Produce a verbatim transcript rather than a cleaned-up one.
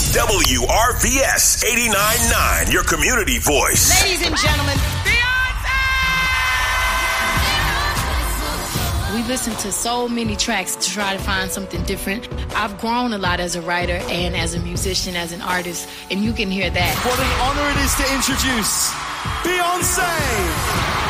W R V S eighty-nine point nine, your community voice. Ladies and gentlemen, we listen to so many tracks to try to find something different. I've grown a lot as a writer and as a musician, as an artist, and you can hear that. What an honor it is to introduce Beyonce!